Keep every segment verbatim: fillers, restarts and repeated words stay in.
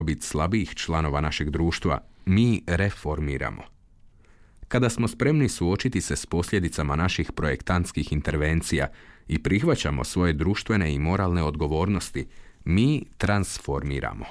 dobrobit slabijih članova našeg društva, mi reformiramo. Kada smo spremni suočiti se s posljedicama naših projektantskih intervencija i prihvaćamo svoje društvene i moralne odgovornosti, mi transformiramo.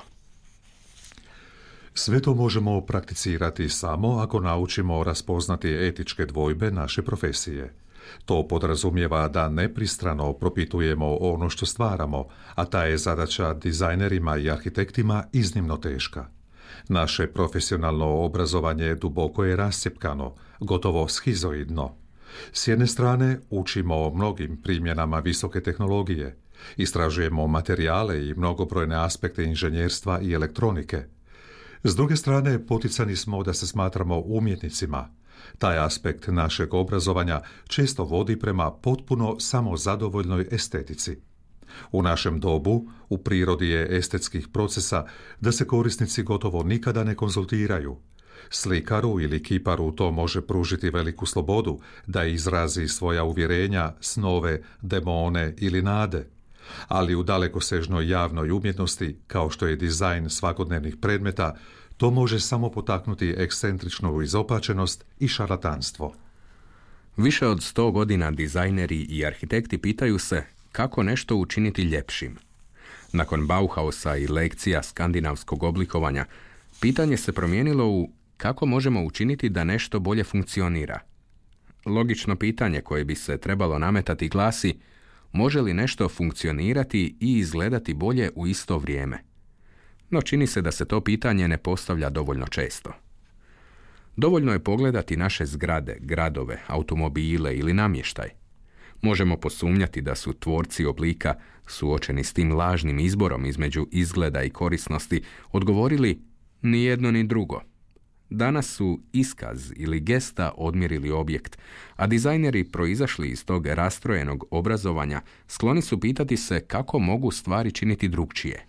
Sve to možemo prakticirati samo ako naučimo raspoznati etičke dvojbe naše profesije. To podrazumijeva da nepristrano propitujemo ono što stvaramo, a ta je zadaća dizajnerima i arhitektima iznimno teška. Naše profesionalno obrazovanje duboko je rascjepkano, gotovo schizoidno. S jedne strane učimo o mnogim primjenama visoke tehnologije, istražujemo materijale i mnogobrojne aspekte inženjerstva i elektronike. S druge strane, poticani smo da se smatramo umjetnicima. Taj aspekt našeg obrazovanja često vodi prema potpuno samozadovoljnoj estetici. U našem dobu, u prirodi je estetskih procesa da se korisnici gotovo nikada ne konzultiraju. Slikaru ili kiparu to može pružiti veliku slobodu da izrazi svoja uvjerenja, snove, demone ili nade. Ali u dalekosežnoj javnoj umjetnosti, kao što je dizajn svakodnevnih predmeta, to može samo potaknuti ekscentričnu izopačenost i šarlatanstvo. Više od sto godina dizajneri i arhitekti pitaju se kako nešto učiniti ljepšim. Nakon Bauhausa i lekcija skandinavskog oblikovanja, pitanje se promijenilo u kako možemo učiniti da nešto bolje funkcionira. Logično pitanje koje bi se trebalo nametati glasi: može li nešto funkcionirati i izgledati bolje u isto vrijeme? No čini se da se to pitanje ne postavlja dovoljno često. Dovoljno je pogledati naše zgrade, gradove, automobile ili namještaj. Možemo posumnjati da su tvorci oblika, suočeni s tim lažnim izborom između izgleda i korisnosti, odgovorili ni jedno ni drugo. Danas su iskaz ili gesta odmjerili objekt, a dizajneri proizašli iz tog rastrojenog obrazovanja skloni su pitati se kako mogu stvari činiti drukčije.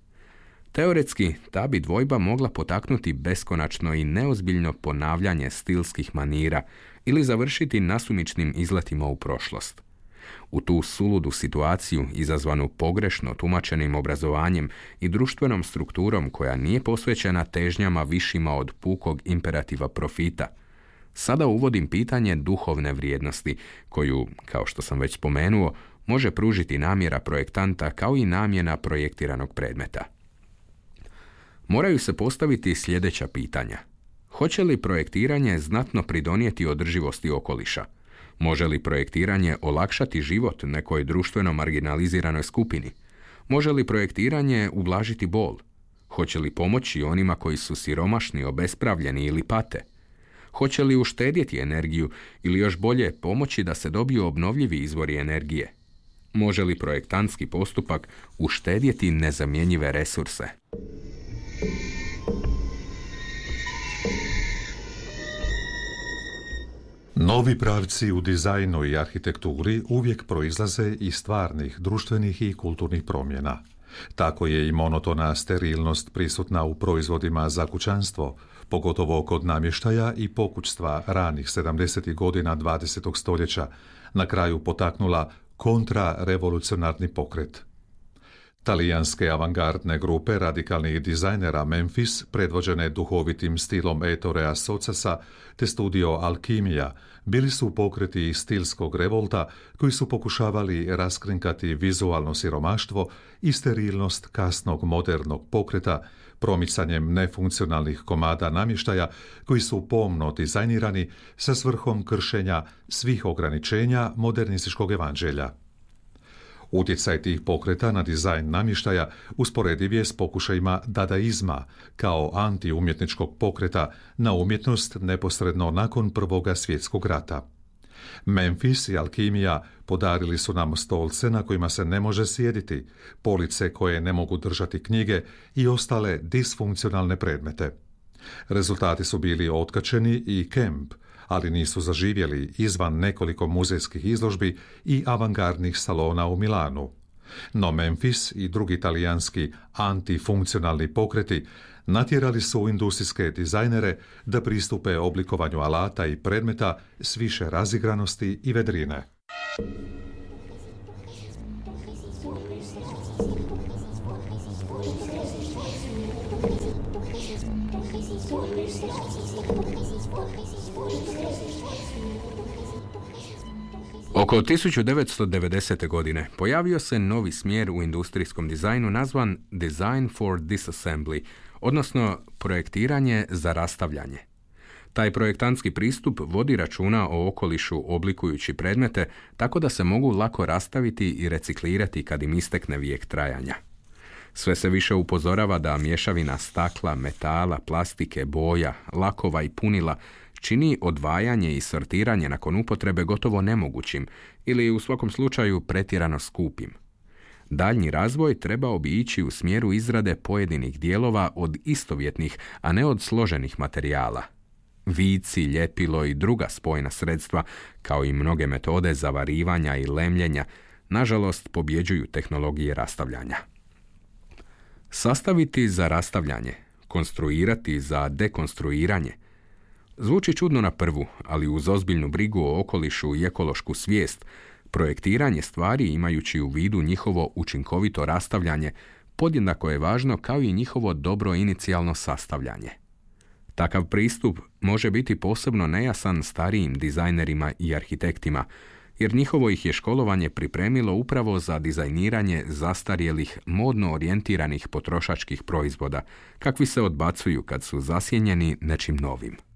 Teoretski, ta bi dvojba mogla potaknuti beskonačno i neozbiljno ponavljanje stilskih manira ili završiti nasumičnim izletima u prošlost. U tu suludu situaciju, izazvanu pogrešno tumačenim obrazovanjem i društvenom strukturom koja nije posvećena težnjama višima od pukog imperativa profita, sada uvodim pitanje duhovne vrijednosti, koju, kao što sam već spomenuo, može pružiti namjera projektanta kao i namjena projektiranog predmeta. Moraju se postaviti sljedeća pitanja. Hoće li projektiranje znatno pridonijeti održivosti okoliša? Može li projektiranje olakšati život nekoj društveno marginaliziranoj skupini? Može li projektiranje ublažiti bol? Hoće li pomoći onima koji su siromašni, obespravljeni ili pate? Hoće li uštedjeti energiju ili još bolje pomoći da se dobiju obnovljivi izvori energije? Može li projektantski postupak uštedjeti nezamjenjive resurse? Novi pravci u dizajnu i arhitekturi uvijek proizlaze iz stvarnih, društvenih i kulturnih promjena. Tako je i monotona sterilnost prisutna u proizvodima za kućanstvo, pogotovo kod namještaja i pokućstva ranih sedamdesetih godina dvadesetog stoljeća, na kraju potaknula kontrarevolucionarni pokret. Talijanske avangardne grupe radikalnih dizajnera Memphis, predvođene duhovitim stilom Ettorea Soccasa te studio Alkimija, bili su pokreti stilskog revolta koji su pokušavali raskrinkati vizualno siromaštvo i sterilnost kasnog modernog pokreta promicanjem nefunkcionalnih komada namještaja koji su pomno dizajnirani sa svrhom kršenja svih ograničenja modernističkog evanđelja. Utjecaj tih pokreta na dizajn namještaja usporediv je s pokušajima dadaizma kao antiumjetničkog pokreta na umjetnost neposredno nakon Prvoga svjetskog rata. Memphis i Alkimija podarili su nam stolce na kojima se ne može sjediti, police koje ne mogu držati knjige i ostale disfunkcionalne predmete. Rezultati su bili otkačeni i kemp, ali nisu zaživjeli izvan nekoliko muzejskih izložbi i avangardnih salona u Milanu. No Memphis i drugi talijanski antifunkcionalni pokreti natjerali su industrijske dizajnere da pristupe oblikovanju alata i predmeta s više razigranosti i vedrine. Oko tisuću devetsto devedesete. godine pojavio se novi smjer u industrijskom dizajnu nazvan Design for Disassembly, odnosno projektiranje za rastavljanje. Taj projektantski pristup vodi računa o okolišu oblikujući predmete tako da se mogu lako rastaviti i reciklirati kad im istekne vijek trajanja. Sve se više upozorava da mješavina stakla, metala, plastike, boja, lakova i punila čini odvajanje i sortiranje nakon upotrebe gotovo nemogućim ili u svakom slučaju pretjerano skupim. Daljnji razvoj trebao bi ići u smjeru izrade pojedinih dijelova od istovjetnih, a ne od složenih materijala. Vici, ljepilo i druga spojna sredstva, kao i mnoge metode zavarivanja i lemljenja, nažalost pobjeđuju tehnologije rastavljanja. Sastaviti za rastavljanje, konstruirati za dekonstruiranje. Zvuči čudno na prvu, ali uz ozbiljnu brigu o okolišu i ekološku svijest, projektiranje stvari imajući u vidu njihovo učinkovito rastavljanje podjednako je važno kao i njihovo dobro inicijalno sastavljanje. Takav pristup može biti posebno nejasan starijim dizajnerima i arhitektima, jer njihovo ih je školovanje pripremilo upravo za dizajniranje zastarjelih, modno orijentiranih potrošačkih proizvoda, kakvi se odbacuju kad su zasjenjeni nečim novim.